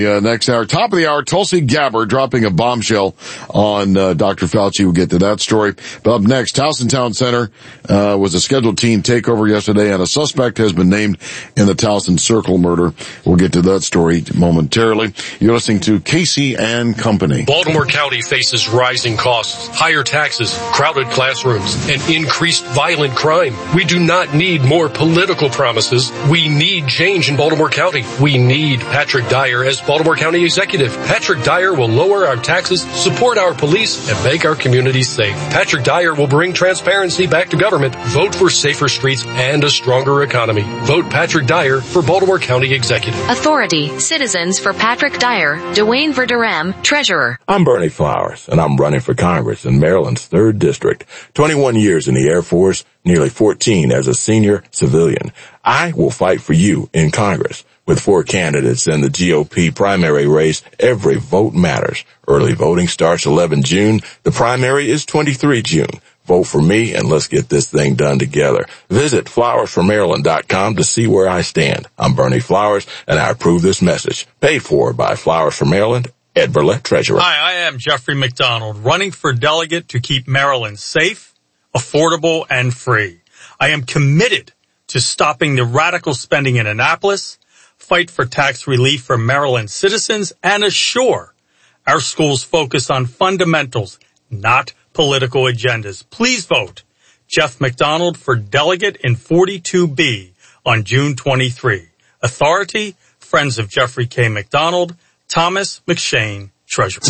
Next hour, top of the hour, Tulsi Gabbard dropping a bombshell on Dr. Fauci. We'll get to that story. But up next, Towson Town Center was a scheduled teen takeover yesterday, and a suspect has been named in the Towson Circle murder. We'll get to that story momentarily. You're listening to Casey and Company. Baltimore County faces rising costs, higher taxes, crowded classrooms, and increased violent crime. We do not need more political promises. We need change in Baltimore County. We need Patrick Dyer as Baltimore County Executive. Patrick Dyer will lower our taxes, support our police, and make our communities safe. Patrick Dyer will bring transparency back to government. Vote for safer streets and a stronger economy. Vote Patrick Dyer for Baltimore County Executive. Authority, citizens for Patrick Dyer, Dwayne Verderam, Treasurer. I'm Bernie Flowers, and I'm running for Congress in Maryland's 3rd District. 21 years in the Air Force, nearly 14 as a senior civilian. I will fight for you in Congress. With 4 candidates in the GOP primary race, every vote matters. Early voting starts 11 June. The primary is 23 June. Vote for me, and let's get this thing done together. Visit flowersformaryland.com to see where I stand. I'm Bernie Flowers, and I approve this message. Paid for by Flowers for Maryland, Ed Burlett, Treasurer. Hi, I am Jeffrey McDonald, running for delegate to keep Maryland safe, affordable, and free. I am committed to stopping the radical spending in Annapolis, fight for tax relief for Maryland citizens, and assure our schools focus on fundamentals, not political agendas. Please vote Jeff McDonald for delegate in 42B on June 23. Authority, Friends of Jeffrey K. McDonald, Thomas McShane, Treasurer.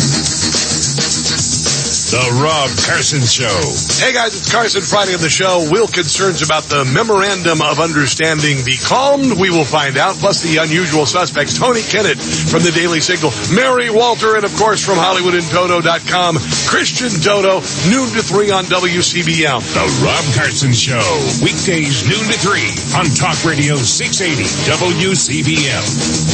The Rob Carson Show. Hey guys, it's Carson. Friday on the show. Will concerns about the Memorandum of Understanding be calmed? We will find out. Plus the unusual suspects. Tony Kennett from the Daily Signal. Mary Walter, and of course from HollywoodandToto.com. Christian Toto, noon to 3 on WCBM. The Rob Carson Show. Weekdays noon to 3 on Talk Radio 680 WCBM.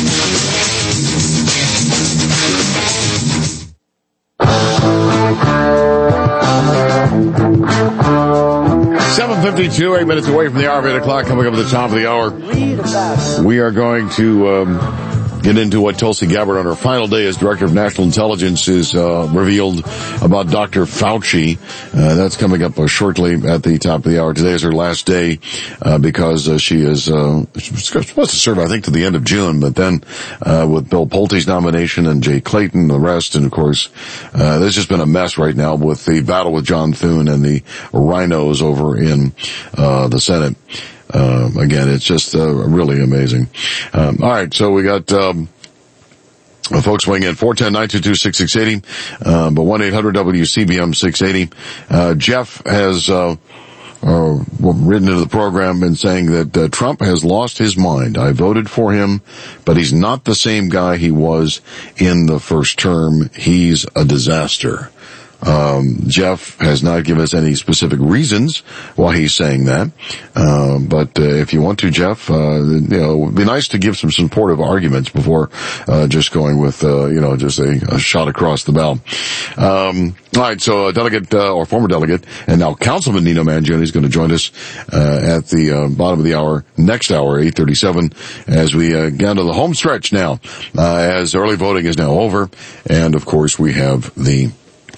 7:52, 8 minutes away from the hour of 8 o'clock, coming up at the top of the hour. We are going to get into what Tulsi Gabbard on her final day as Director of National Intelligence is revealed about Dr. Fauci. That's coming up shortly at the top of the hour. Today is her last day because she is supposed to serve, I think, to the end of June, but then with Bill Pulte's nomination and Jay Clayton and the rest, and of course there's just been a mess right now with the battle with John Thune and the rhinos over in the Senate. Again, it's just really amazing. All right, so we got folks weighing in 410-922-6680, but 1-800-WCBM-680. Jeff has written into the program and saying that Trump has lost his mind. I voted for him, but he's not the same guy he was in the first term. He's a disaster. Jeff has not given us any specific reasons why he's saying that. But if you want to, Jeff, it would be nice to give some supportive arguments before, just going with, just a shot across the bow. All right. So delegate, or former delegate, and now Councilman Nino Mangione is going to join us, at the, bottom of the hour, next hour, 8:37, as we, get to the home stretch now, as early voting is now over. And of course we have the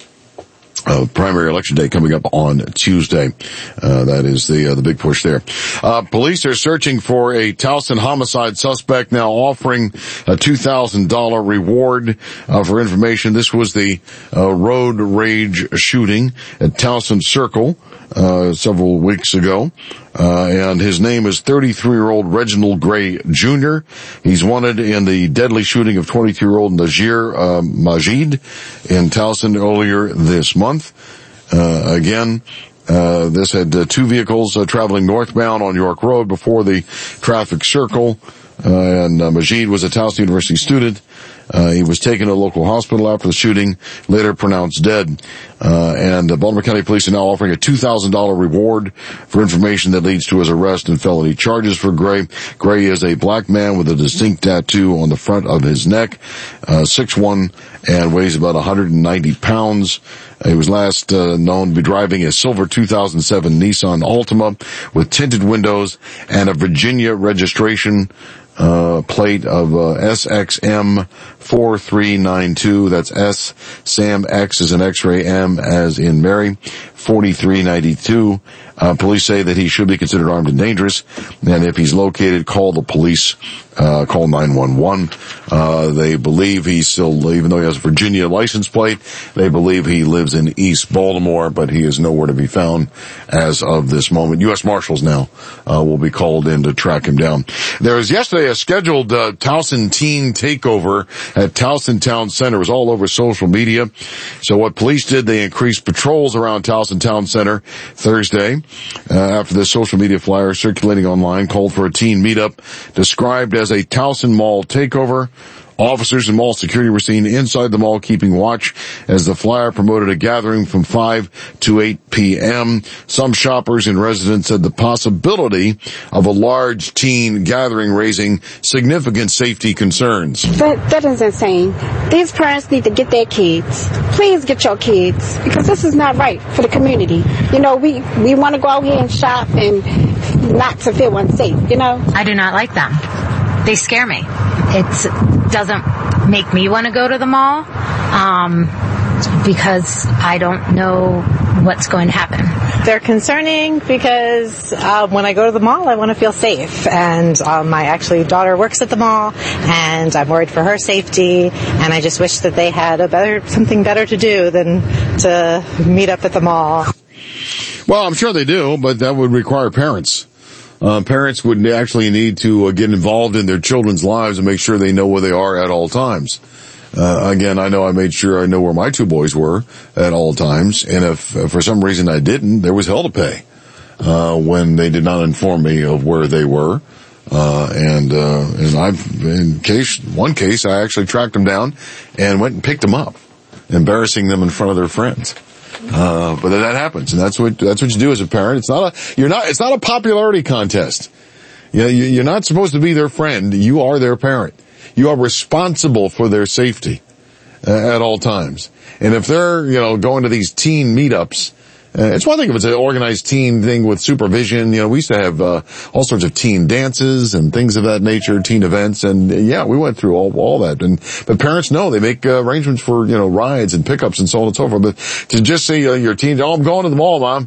primary election day coming up on Tuesday. That is the big push there. Police are searching for a Towson homicide suspect, now offering a $2,000 reward for information. This was the road rage shooting at Towson Circle several weeks ago. And his name is 33-year-old Reginald Gray Jr. He's wanted in the deadly shooting of 22-year-old Najir Majid in Towson earlier this month. This had 2 vehicles traveling northbound on York Road before the traffic circle. And Majid was a Towson University student. He was taken to a local hospital after the shooting, later pronounced dead. And Baltimore County Police are now offering a $2,000 reward for information that leads to his arrest and felony charges for Gray. Gray is a black man with a distinct tattoo on the front of his neck, 6'1", and weighs about 190 pounds. He was last known to be driving a silver 2007 Nissan Altima with tinted windows and a Virginia registration. plate of SXM 4392. That's S, Sam, X as in X-ray, M as in Mary, 4392. Police say that he should be considered armed and dangerous, and if he's located, call the police, call 911. They believe he's still, even though he has a Virginia license plate, they believe he lives in East Baltimore, but he is nowhere to be found as of this moment. U.S. Marshals now will be called in to track him down. There was yesterday a scheduled Towson teen takeover at Towson Town Center. It was all over social media. So what police did, they increased patrols around Towson Town Center Thursday. After the social media flyer circulating online called for a teen meetup described as a Towson Mall takeover. Officers and mall security were seen inside the mall keeping watch as the flyer promoted a gathering from 5 to 8 p.m. Some shoppers and residents said the possibility of a large teen gathering raising significant safety concerns. That is insane. These parents need to get their kids. Please get your kids, because this is not right for the community. You know, we want to go out here and shop and not to feel unsafe, you know? I do not like them. They scare me. It doesn't make me want to go to the mall because I don't know what's going to happen. They're concerning because when I go to the mall, I want to feel safe. And my daughter works at the mall, and I'm worried for her safety. And I just wish that they had something better to do than to meet up at the mall. Well, I'm sure they do, but that would require parents. Parents would actually need to get involved in their children's lives and make sure they know where they are at all times. Again, I know I made sure I know where my two boys were at all times, and if for some reason I didn't, there was hell to pay when they did not inform me of where they were. And I've, one case, I actually tracked them down and went and picked them up, embarrassing them in front of their friends. But that happens, and that's what you do as a parent. It's not a popularity contest. You're not supposed to be their friend. You are their parent. You are responsible for their safety, at all times. And if they're, going to these teen meetups, it's one thing if it's an organized teen thing with supervision. We used to have, all sorts of teen dances and things of that nature, teen events. And yeah, we went through all that. But parents know they make arrangements for, rides and pickups and so on and so forth. But to just say, your teen, I'm going to the mall, Mom.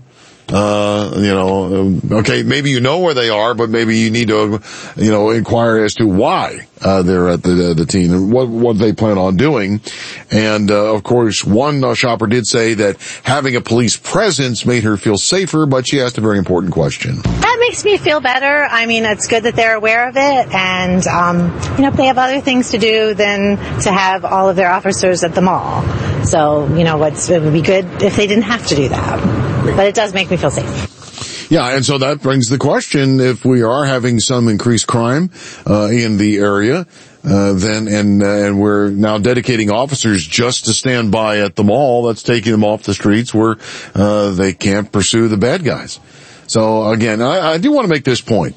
Okay, maybe you know where they are, but maybe you need to, inquire as to why, they're at the teen and what they plan on doing. And, of course, one shopper did say that having a police presence made her feel safer, but she asked a very important question. That makes me feel better. I mean, it's good that they're aware of it, and, if they have other things to do than to have all of their officers at the mall. So, it would be good if they didn't have to do that. But it does make me feel safe. Yeah, and so that brings the question, if we are having some increased crime in the area, and we're now dedicating officers just to stand by at the mall, that's taking them off the streets where they can't pursue the bad guys. So again, I do want to make this point.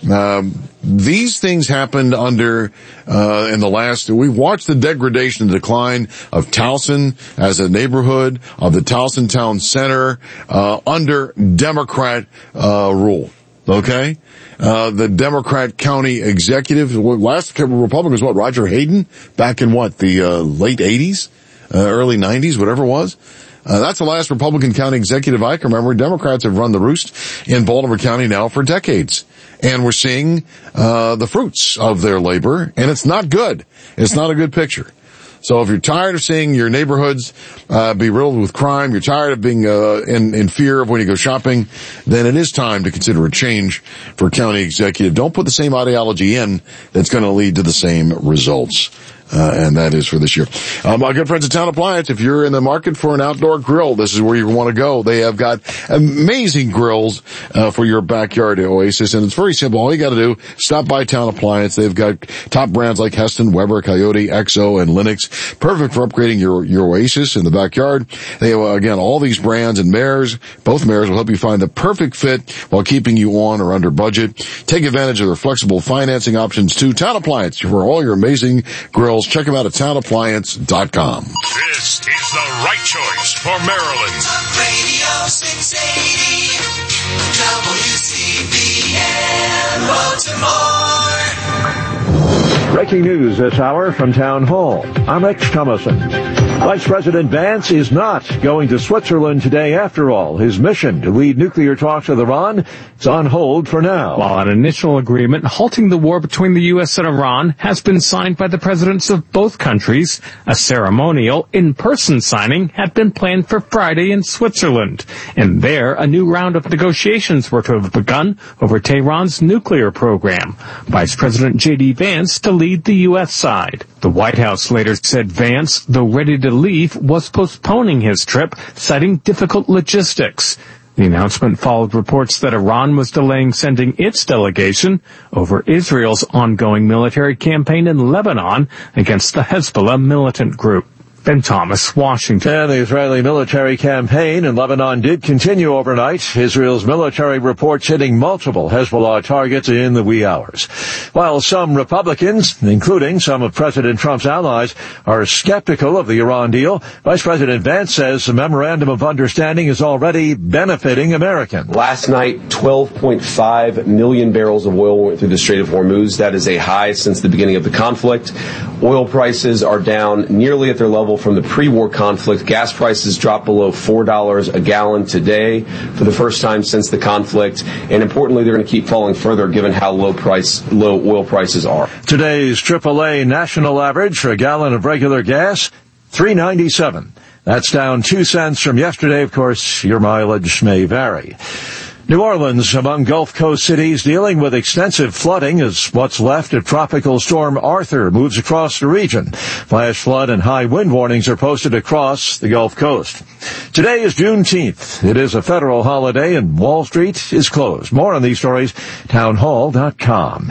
These things happened under, we've watched the degradation and decline of Towson as a neighborhood, of the Towson Town Center, under Democrat, rule. Okay? The Democrat county executive, last Republican was Roger Hayden? Back in the late 80s? Early 90s, whatever it was? That's the last Republican county executive I can remember. Democrats have run the roost in Baltimore County now for decades. And we're seeing, the fruits of their labor, and it's not good. It's not a good picture. So if you're tired of seeing your neighborhoods, be riddled with crime, you're tired of being, in fear of when you go shopping, then it is time to consider a change for county executive. Don't put the same ideology in that's going to lead to the same results. And that is for this year. My good friends at Town Appliance, if you're in the market for an outdoor grill, this is where you want to go. They have got amazing grills, for your backyard oasis. And it's very simple. All you got to do, stop by Town Appliance. They've got top brands like Heston, Weber, Coyote, Exo, and Linux. Perfect for upgrading your oasis in the backyard. They have, again, all these brands and both Mayors will help you find the perfect fit while keeping you on or under budget. Take advantage of their flexible financing options too. Town Appliance for all your amazing grills. Check them out at townappliance.com. This is the right choice for Maryland. Talk Radio 680 WCBN Baltimore. Breaking news this hour from Town Hall. I'm Rich Thomason. Vice President Vance is not going to Switzerland today after all. His mission to lead nuclear talks with Iran is on hold for now. While an initial agreement halting the war between the U.S. and Iran has been signed by the presidents of both countries, a ceremonial in-person signing had been planned for Friday in Switzerland. And there, a new round of negotiations were to have begun over Tehran's nuclear program. Vice President J.D. Vance to lead the U.S. side. The White House later said Vance, though ready to leave, was postponing his trip, citing difficult logistics. The announcement followed reports that Iran was delaying sending its delegation over Israel's ongoing military campaign in Lebanon against the Hezbollah militant group. Ben Thomas, Washington. And the Israeli military campaign in Lebanon did continue overnight. Israel's military reports hitting multiple Hezbollah targets in the wee hours. While some Republicans, including some of President Trump's allies, are skeptical of the Iran deal, Vice President Vance says the memorandum of understanding is already benefiting Americans. Last night, 12.5 million barrels of oil went through the Strait of Hormuz. That is a high since the beginning of the conflict. Oil prices are down nearly at their level from the pre-war conflict. Gas prices dropped below $4 a gallon today for the first time since the conflict. And importantly, they're going to keep falling further given how low oil prices are. Today's AAA national average for a gallon of regular gas, $3.97. That's down 2 cents from yesterday. Of course, your mileage may vary. New Orleans, among Gulf Coast cities dealing with extensive flooding as what's left of Tropical Storm Arthur moves across the region. Flash flood and high wind warnings are posted across the Gulf Coast. Today is Juneteenth. It is a federal holiday and Wall Street is closed. More on these stories, townhall.com.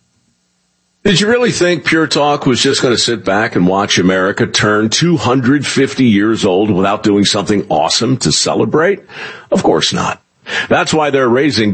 Did you really think Pure Talk was just going to sit back and watch America turn 250 years old without doing something awesome to celebrate? Of course not. That's why they're raising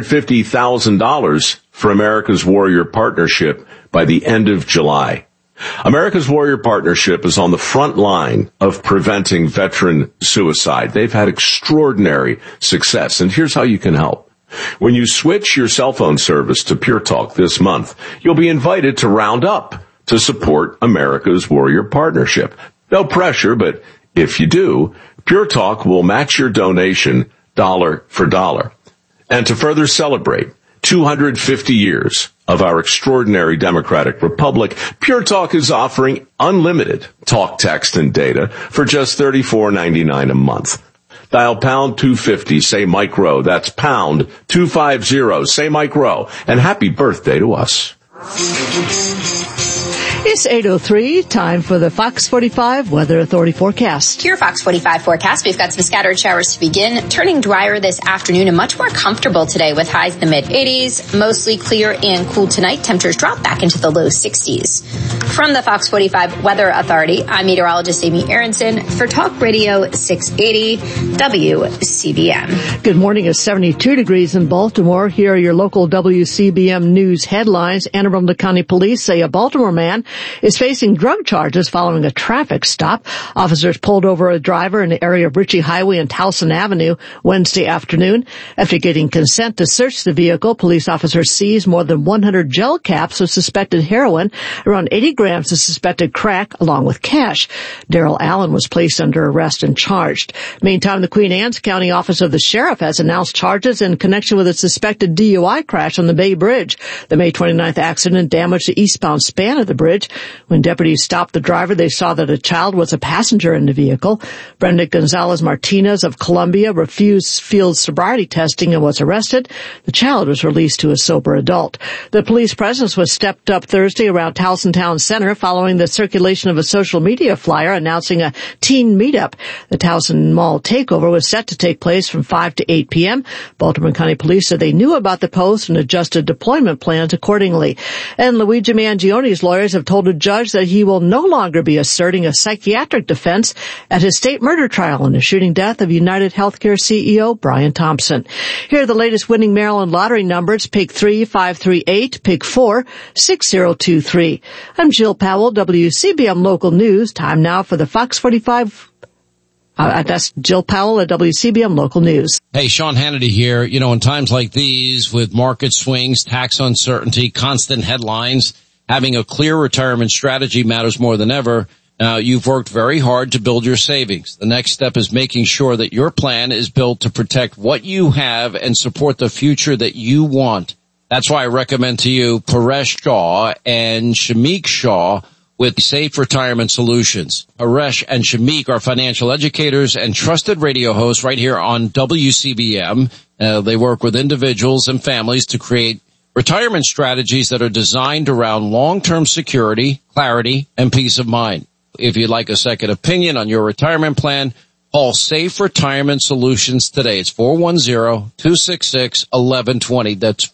$250,000 for America's Warrior Partnership by the end of July. America's Warrior Partnership is on the front line of preventing veteran suicide. They've had extraordinary success, and here's how you can help. When you switch your cell phone service to Pure Talk this month, you'll be invited to round up to support America's Warrior Partnership. No pressure, but if you do, Pure Talk will match your donation dollar for dollar. And to further celebrate 250 years of our extraordinary democratic republic, Pure Talk is offering unlimited talk, text, and data for just $34.99 a month. Dial pound 250, say Mike Rowe. That's pound 250, say Mike Rowe. And happy birthday to us. It's 8:03, time for the Fox 45 Weather Authority forecast. Your Fox 45 forecast, we've got some scattered showers to begin, turning drier this afternoon and much more comfortable today with highs in the mid-80s, mostly clear and cool tonight. Temperatures drop back into the low 60s. From the Fox 45 Weather Authority, I'm meteorologist Amy Aronson for Talk Radio 680 WCBM. Good morning. It's 72 degrees in Baltimore. Here are your local WCBM news headlines. Anne Arundel County Police say a Baltimore man is facing drug charges following a traffic stop. Officers pulled over a driver in the area of Ritchie Highway and Towson Avenue Wednesday afternoon. After getting consent to search the vehicle, police officers seized more than 100 gel caps of suspected heroin, around 80 grams of suspected crack, along with cash. Daryl Allen was placed under arrest and charged. Meantime, the Queen Anne's County Office of the Sheriff has announced charges in connection with a suspected DUI crash on the Bay Bridge. The May 29th accident damaged the eastbound span of the bridge. When deputies stopped the driver, they saw that a child was a passenger in the vehicle. Brenda Gonzalez Martinez of Columbia refused field sobriety testing and was arrested. The child was released to a sober adult. The police presence was stepped up Thursday around Towson Town Center following the circulation of a social media flyer announcing a teen meetup. The Towson Mall takeover was set to take place from 5 to 8 p.m. Baltimore County Police said they knew about the post and adjusted deployment plans accordingly. And Luigi Mangioni's lawyers have told a judge that he will no longer be asserting a psychiatric defense at his state murder trial in the shooting death of United Healthcare CEO Brian Thompson. Here are the latest winning Maryland lottery numbers. Pick 3, 538, pick 4, 6023. I'm Jill Powell, WCBM Local News. Time now for the Fox 45. That's Jill Powell at WCBM Local News. Hey, Sean Hannity here. You know, in times like these, with market swings, tax uncertainty, constant headlines, Having a clear retirement strategy matters more than ever. Now, you've worked very hard to build your savings. The next step is making sure that your plan is built to protect what you have and support the future that you want. That's why I recommend to you Paresh Shah and Shamik Shah with Safe Retirement Solutions. Paresh and Shamik are financial educators and trusted radio hosts right here on WCBM. They work with individuals and families to create retirement strategies that are designed around long-term security, clarity, and peace of mind. If you'd like a second opinion on your retirement plan, call Safe Retirement Solutions today. It's 410-266-1120. That's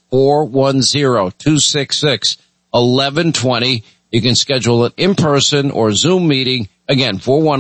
410-266-1120. You can schedule it in person or Zoom meeting. Again,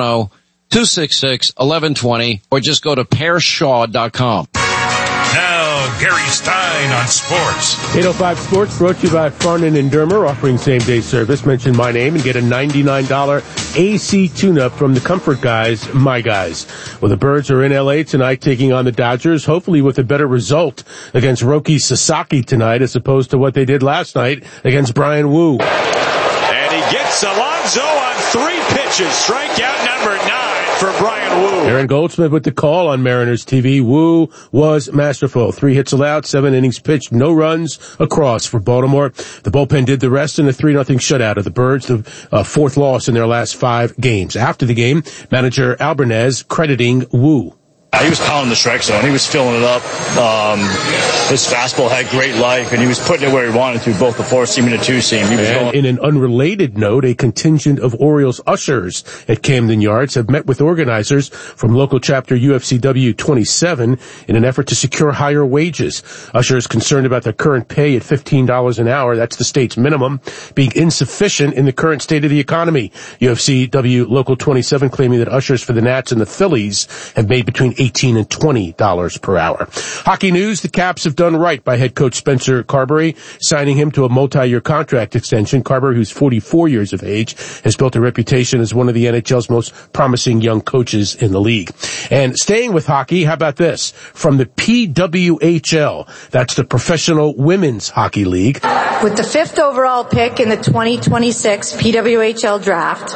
410-266-1120, or just go to PairShaw.com. Now, Gary Stein on sports. 805 Sports brought to you by Farnan and Dermer, offering same-day service. Mention my name and get a $99 AC tune-up from the Comfort Guys, my guys. Well, the Birds are in L.A. tonight taking on the Dodgers, hopefully with a better result against Roki Sasaki tonight as opposed to what they did last night against Brian Wu. And he gets Alonso on 3 pitches. Strikeout number 9 for Brian Wu. Aaron Goldsmith with the call on Mariners TV. Wu was masterful. 3 hits allowed, 7 innings pitched, no runs across for Baltimore. The bullpen did the rest in a 3-0 shutout of the Birds, the 4th loss in their last 5 games. After the game, manager Albanese crediting Wu. He was pounding the strike zone. He was filling it up. His fastball had great life, and he was putting it where he wanted to, both the 4-seam and the 2-seam. In an unrelated note, a contingent of Orioles ushers at Camden Yards have met with organizers from local chapter UFCW 27 in an effort to secure higher wages. Ushers concerned about their current pay at $15 an hour, that's the state's minimum, being insufficient in the current state of the economy. UFCW Local 27 claiming that ushers for the Nats and the Phillies have made between $18 and $20 per hour. Hockey news, the Caps have done right by head coach Spencer Carberry, signing him to a multi-year contract extension. Carberry, who's 44 years of age, has built a reputation as one of the NHL's most promising young coaches in the league. And staying with hockey, how about this? From the PWHL, that's the Professional Women's Hockey League. With the 5th overall pick in the 2026 PWHL draft,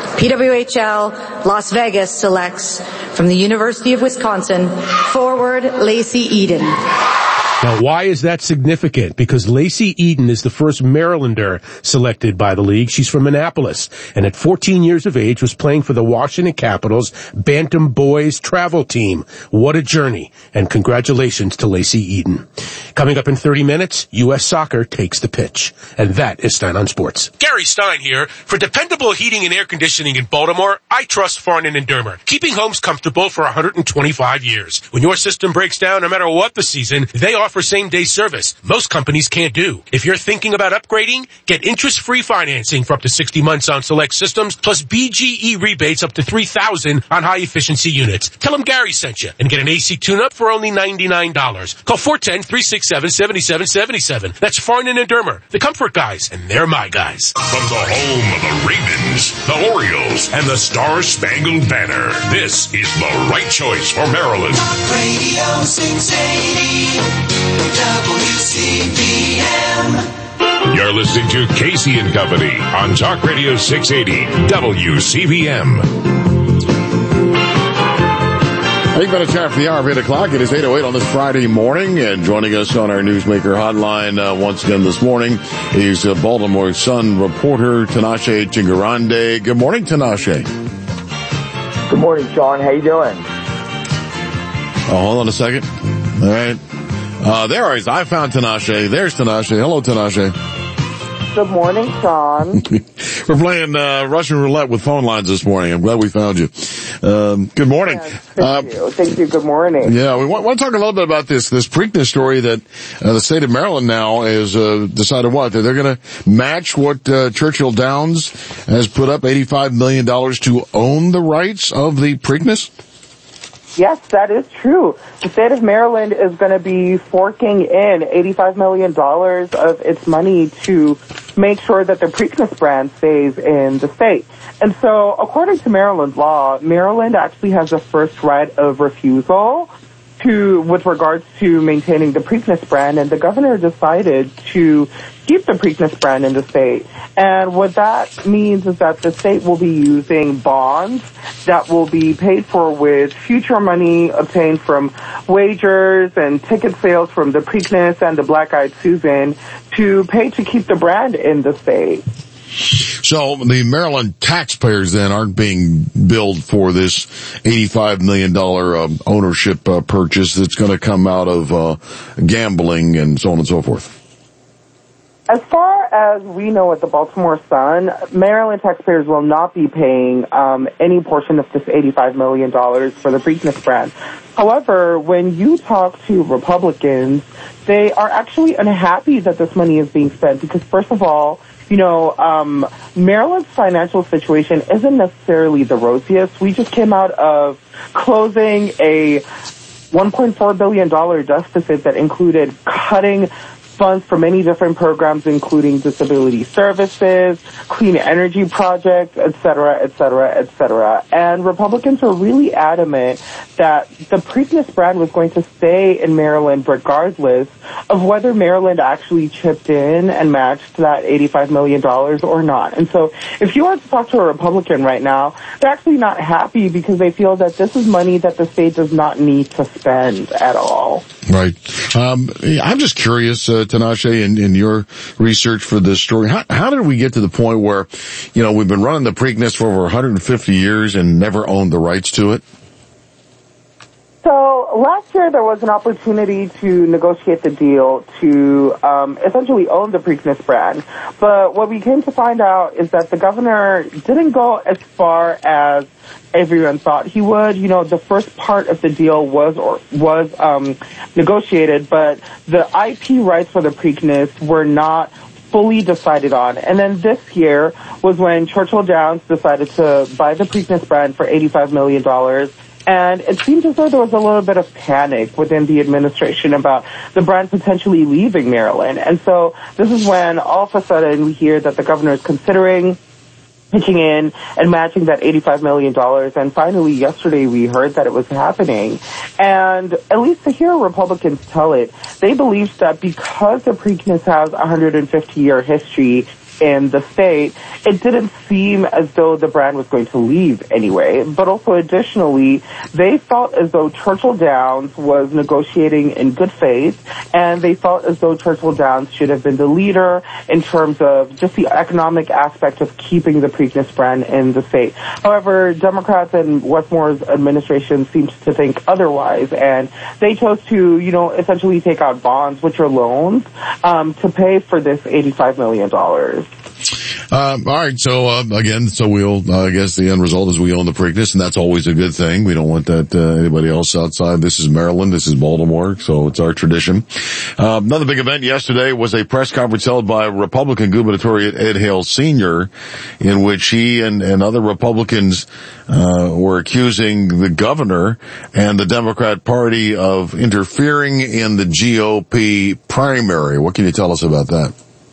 PWHL Las Vegas selects from the University of Wisconsin forward Lacey Eden. Now, why is that significant? Because Lacey Eden is the first Marylander selected by the league. She's from Annapolis, and at 14 years of age was playing for the Washington Capitals Bantam Boys travel team. What a journey, and congratulations to Lacey Eden. Coming up in 30 minutes, U.S. Soccer takes the pitch. And that is Stein on Sports. Gary Stein here. For dependable heating and air conditioning in Baltimore, I trust Farnan and Dermer, keeping homes comfortable for 125 years. When your system breaks down, no matter what the season, they offer same-day service. Most companies can't do. If you're thinking about upgrading, get interest-free financing for up to 60 months on select systems, plus BGE rebates up to $3,000 on high-efficiency units. Tell them Gary sent you and get an AC tune-up for only $99. Call 410-367-7777. That's Farnan and Dermer, the Comfort Guys, and they're my guys. From the home of the Ravens, the Orioles, and the Star-Spangled Banner, this is the right choice for Maryland. Radio 680 WCBM. You're listening to Casey and Company on Talk Radio 680 WCBM. I think about a time for the hour of 8 o'clock. It is 8:08 on this Friday morning, and joining us on our Newsmaker hotline once again this morning is Baltimore Sun reporter Tinashe Chingarande. Good morning, Tinashe. Good morning, Sean. How you doing? Oh, hold on a second. All right. There he is. I found Tinashe. There's Tinashe. Hello, Tinashe. Good morning, Sean. We're playing Russian roulette with phone lines this morning. I'm glad we found you. Good morning. Yes, thank you. Thank you. Good morning. Yeah, we want to talk a little bit about this Preakness story that the state of Maryland now has decided what? That they're going to match what Churchill Downs has put up, $85 million to own the rights of the Preakness? Yes, that is true. The state of Maryland is going to be forking in $85 million of its money to make sure that the Preakness brand stays in the state. And so, according to Maryland law, Maryland actually has the first right of refusal with regards to maintaining the Preakness brand, and the governor decided to keep the Preakness brand in the state. And what that means is that the state will be using bonds that will be paid for with future money obtained from wagers and ticket sales from the Preakness and the Black Eyed Susan to pay to keep the brand in the state. So the Maryland taxpayers then aren't being billed for this $85 million ownership purchase that's going to come out of gambling and so on and so forth. As far as we know at the Baltimore Sun, Maryland taxpayers will not be paying any portion of this $85 million for the Preakness brand. However, when you talk to Republicans, they are actually unhappy that this money is being spent because, first of all, Maryland's financial situation isn't necessarily the rosiest. We just came out of closing a $1.4 billion deficit that included cutting funds for many different programs, including disability services, clean energy projects, et cetera, et cetera, et cetera. And Republicans were really adamant that the Preakness brand was going to stay in Maryland regardless of whether Maryland actually chipped in and matched that $85 million or not. And so if you want to talk to a Republican right now, they're actually not happy because they feel that this is money that the state does not need to spend at all. Right. I'm just curious, Tinashe, in your research for this story, how did we get to the point where, we've been running the Preakness for over 150 years and never owned the rights to it? So last year there was an opportunity to negotiate the deal to essentially own the Preakness brand. But what we came to find out is that the governor didn't go as far as everyone thought he would. The first part of the deal was negotiated, but the IP rights for the Preakness were not fully decided on. And then this year was when Churchill Downs decided to buy the Preakness brand for $85 million. And it seems as though there was a little bit of panic within the administration about the brand potentially leaving Maryland. And so this is when all of a sudden we hear that the governor is considering pitching in and matching that $85 million. And finally, yesterday, we heard that it was happening. And at least to hear Republicans tell it, they believe that because the Preakness has a 150-year history in the state, it didn't seem as though the brand was going to leave anyway. But also additionally, they felt as though Churchill Downs was negotiating in good faith, and they felt as though Churchill Downs should have been the leader in terms of just the economic aspect of keeping the Preakness brand in the state. However, Democrats and Westmore's administration seemed to think otherwise, and they chose to, essentially take out bonds, which are loans, to pay for this $85 million. All right. So, I guess the end result is we own the Preakness, and that's always a good thing. We don't want that, anybody else outside. This is Maryland. This is Baltimore. So it's our tradition. Another big event yesterday was a press conference held by Republican gubernatoriate Ed Hale Sr., in which he and other Republicans, were accusing the governor and the Democrat Party of interfering in the GOP primary. What can you tell us about that?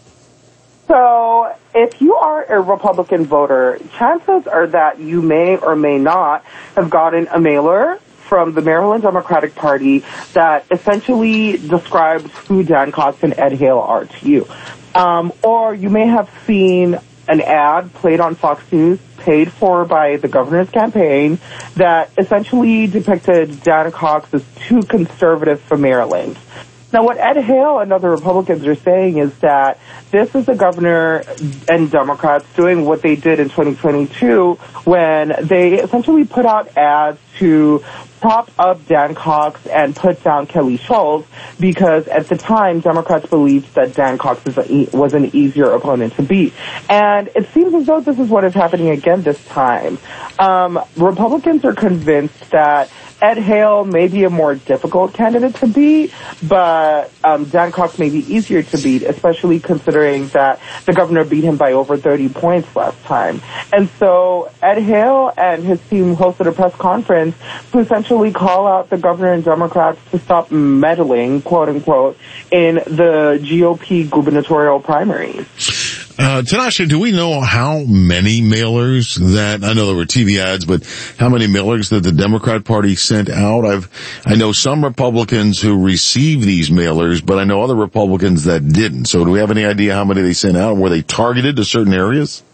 So, if you are a Republican voter, chances are that you may or may not have gotten a mailer from the Maryland Democratic Party that essentially describes who Dan Cox and Ed Hale are to you. Or you may have seen an ad played on Fox News, paid for by the governor's campaign, that essentially depicted Dan Cox as too conservative for Maryland. Now, what Ed Hale and other Republicans are saying is that this is the governor and Democrats doing what they did in 2022 when they essentially put out ads to prop up Dan Cox and put down Kelly Schultz, because at the time, Democrats believed that Dan Cox was an easier opponent to beat. And it seems as though this is what is happening again this time. Republicans are convinced that Ed Hale may be a more difficult candidate to beat, but Dan Cox may be easier to beat, especially considering that the governor beat him by over 30 points last time. And so Ed Hale and his team hosted a press conference to essentially call out the governor and Democrats to stop meddling, quote unquote, in the GOP gubernatorial primaries. Tinashe, do we know how many mailers that, I know there were TV ads, but how many mailers that the Democrat Party sent out? I know some Republicans who received these mailers, but I know other Republicans that didn't. So do we have any idea how many they sent out? Were they targeted to certain areas?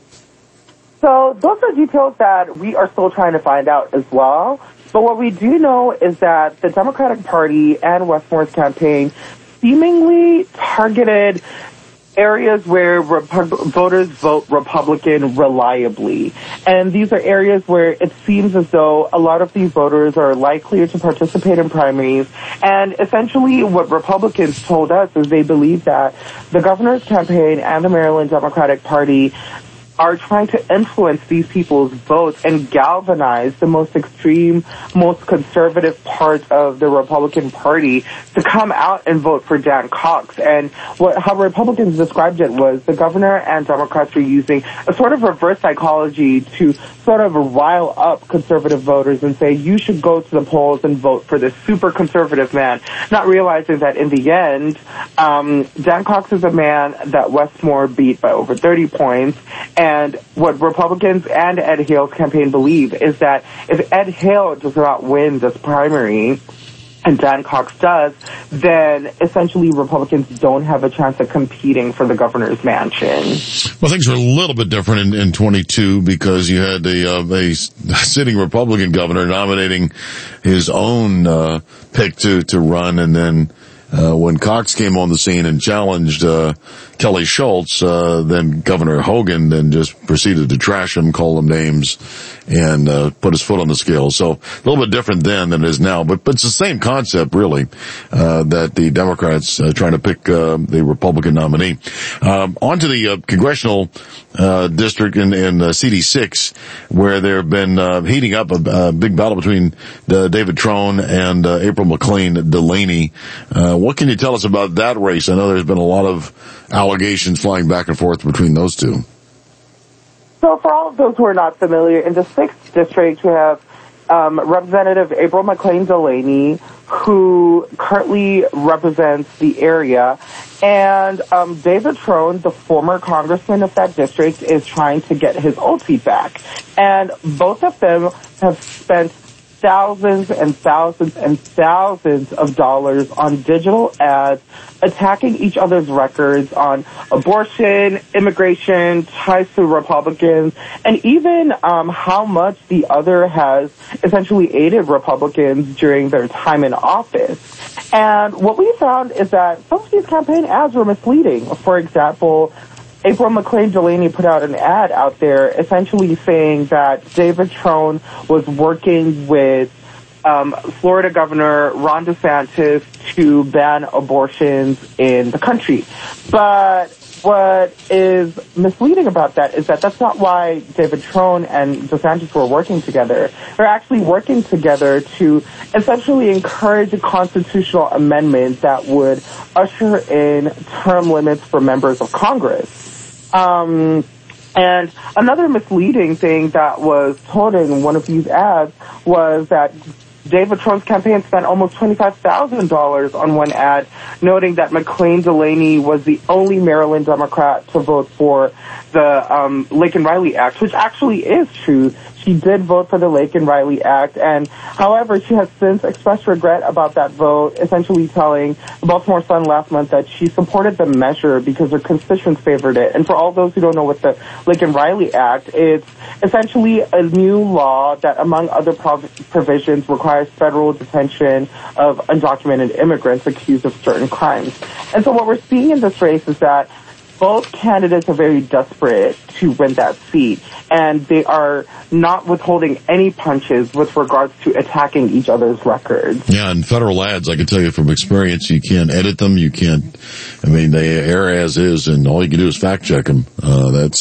So those are details that we are still trying to find out as well. But what we do know is that the Democratic Party and Westmore's campaign seemingly targeted areas where voters vote Republican reliably. And these are areas where it seems as though a lot of these voters are likely to participate in primaries. And essentially what Republicans told us is they believe that the governor's campaign and the Maryland Democratic Party are trying to influence these people's votes and galvanize the most extreme, most conservative part of the Republican Party to come out and vote for Dan Cox. And how Republicans described it was the governor and Democrats were using a sort of reverse psychology to sort of rile up conservative voters and say, you should go to the polls and vote for this super conservative man, not realizing that in the end, Dan Cox is a man that Westmore beat by over 30 points. And what Republicans and Ed Hale's campaign believe is that if Ed Hale does not win this primary, and Dan Cox does, then essentially Republicans don't have a chance of competing for the governor's mansion. Well, things were a little bit different in 22 because you had a sitting Republican governor nominating his own pick to run, and then when Cox came on the scene and challenged Kelly Schultz, then Governor Hogan then just proceeded to trash him, call him names, and put his foot on the scale. So a little bit different then than it is now, but it's the same concept really, that the Democrats trying to pick the Republican nominee. On to the congressional district in CD6, where there have been heating up a big battle between David Trone and April McLean Delaney. What can you tell us about that race? I know there's been a lot of allegations flying back and forth between those two. So for all of those who are not familiar, in the 6th district, we have Representative April McLean Delaney, who currently represents the area, and David Trone, the former congressman of that district, is trying to get his old seat back. And both of them have spent thousands and thousands and thousands of dollars on digital ads attacking each other's records on abortion, immigration, ties to Republicans, and even how much the other has essentially aided Republicans during their time in office. And what we found is that some of these campaign ads were misleading. For example, April McLean Delaney put out an ad out there essentially saying that David Trone was working with Florida Governor Ron DeSantis to ban abortions in the country. But what is misleading about that is that that's not why David Trone and DeSantis were working together. They're actually working together to essentially encourage a constitutional amendment that would usher in term limits for members of Congress. And another misleading thing that was told in one of these ads was that David Trone's campaign spent almost $25,000 on one ad, noting that McLean Delaney was the only Maryland Democrat to vote for the Lake and Riley Act, which actually is true. She did vote for the Lake and Riley Act, and however, she has since expressed regret about that vote, essentially telling the Baltimore Sun last month that she supported the measure because her constituents favored it. And for all those who don't know what the Lake and Riley Act, it's essentially a new law that, among other provisions, requires federal detention of undocumented immigrants accused of certain crimes. And so what we're seeing in this race is that both candidates are very desperate to win that seat, and they are not withholding any punches with regards to attacking each other's records. Yeah, and federal ads, I can tell you from experience, you can't edit them, you can't, I mean, they air as is, and all you can do is fact check them. That's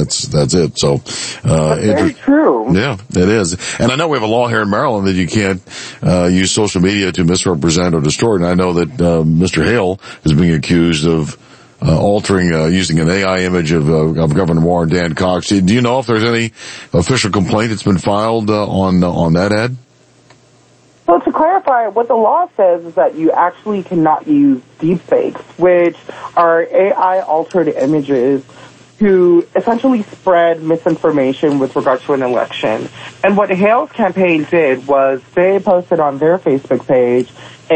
it. So, that's very true. Yeah, it is. And I know we have a law here in Maryland that you can't, use social media to misrepresent or distort, and I know that, Mr. Hale is being accused of altering, using an AI image of Governor Moore and Dan Cox. Do you know if there's any official complaint that's been filed on that ad? So to clarify, what the law says is that you actually cannot use deepfakes, which are AI altered images to essentially spread misinformation with regards to an election. And what Hale's campaign did was they posted on their Facebook page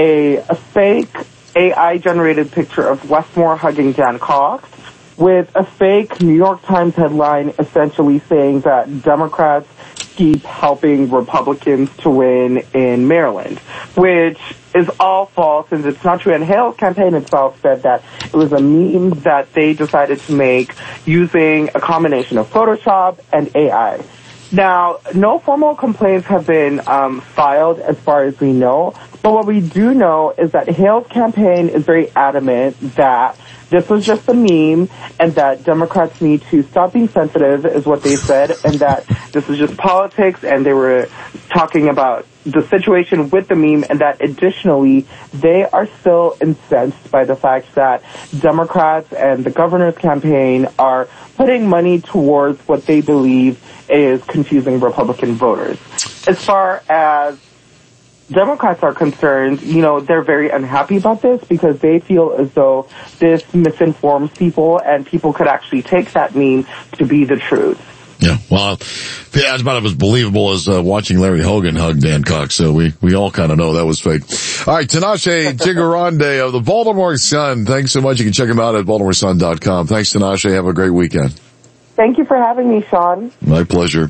a fake AI-generated picture of Westmore hugging Dan Cox with a fake New York Times headline essentially saying that Democrats keep helping Republicans to win in Maryland, which is all false and it's not true. And Hale's campaign itself said that it was a meme that they decided to make using a combination of Photoshop and AI. Now, no formal complaints have been filed as far as we know, but what we do know is that Hale's campaign is very adamant that this was just a meme and that Democrats need to stop being sensitive, is what they said, and that this is just politics, and they were talking about the situation with the meme, and that additionally, they are still incensed by the fact that Democrats and the governor's campaign are putting money towards what they believe is confusing Republican voters. As far as Democrats are concerned, you know, they're very unhappy about this because they feel as though this misinforms people and people could actually take that meme to be the truth. Yeah, well, that's about as believable as watching Larry Hogan hug Dan Cox, so we all kind of know that was fake. All right, Tinashe Chigarande of the Baltimore Sun. Thanks so much. You can check him out at baltimoresun.com. Thanks, Tinashe. Have a great weekend. Thank you for having me, Sean. My pleasure.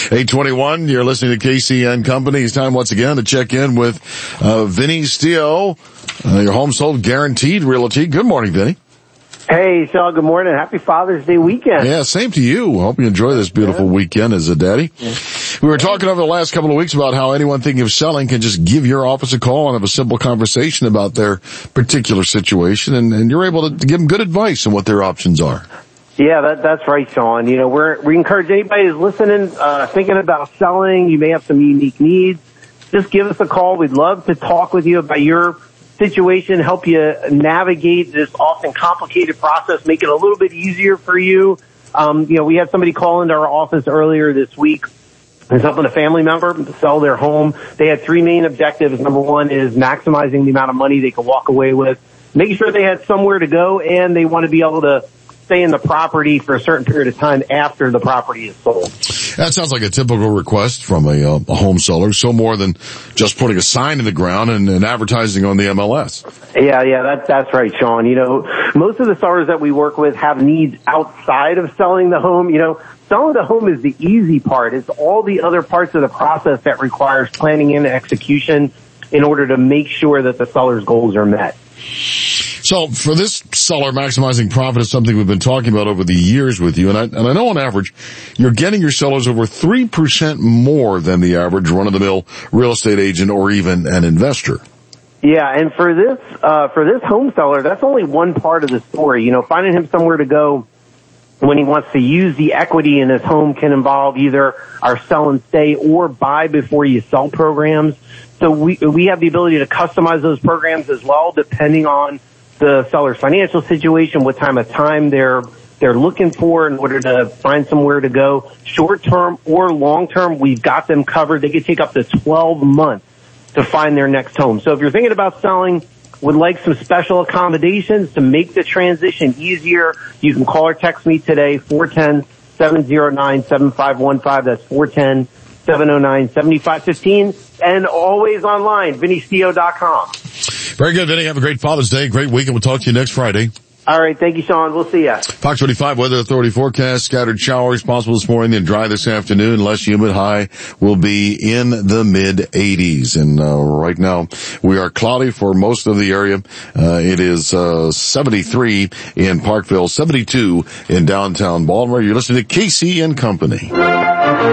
8:21, you're listening to KCN Company. It's time once again to check in with Vinny Stio, your home sold guaranteed realty. Good morning, Vinny. Hey, Sean, good morning. Happy Father's Day weekend. Yeah, same to you. Hope you enjoy this beautiful weekend as a daddy. Yeah. We were talking over the last couple of weeks about how anyone thinking of selling can just give your office a call and have a simple conversation about their particular situation, and you're able to give them good advice on what their options are. Yeah, that's right, Sean. You know, we encourage anybody who's listening, thinking about selling. You may have some unique needs. Just give us a call. We'd love to talk with you about your situation, help you navigate this often complicated process, make it a little bit easier for you. You know, we had somebody call into our office earlier this week. There's helping a family member sell their home. They had three main objectives. Number one is maximizing the amount of money they could walk away with, making sure they had somewhere to go, and they want to be able to stay in the property for a certain period of time after the property is sold. That sounds like a typical request from a home seller, so more than just putting a sign in the ground and advertising on the MLS. Yeah, that's right, Sean. You know, most of the sellers that we work with have needs outside of selling the home. You know, selling the home is the easy part. It's all the other parts of the process that requires planning and execution in order to make sure that the seller's goals are met. So for this seller, maximizing profit is something we've been talking about over the years with you. And I know on average, you're getting your sellers over 3% more than the average run-of-the-mill real estate agent or even an investor. Yeah, and for this home seller, that's only one part of the story. You know, finding him somewhere to go when he wants to use the equity in his home can involve either our sell and stay or buy before you sell programs. So we have the ability to customize those programs as well, depending on the seller's financial situation, what time they're looking for in order to find somewhere to go. Short term or long term, we've got them covered. They could take up to 12 months to find their next home. So if you're thinking about selling, would like some special accommodations to make the transition easier, you can call or text me today, 410-709-7515. That's 410-709-7515. And always online, VinnyStio.com. Very good, Vinny. Have a great Father's Day. Great weekend. We'll talk to you next Friday. All right. Thank you, Sean. We'll see ya. Fox 25 Weather Authority forecast. Scattered showers possible this morning, then dry this afternoon. Less humid. High will be in the mid-80s. And right now, we are cloudy for most of the area. It is 73 in Parkville, 72 in downtown Baltimore. You're listening to KCN Company.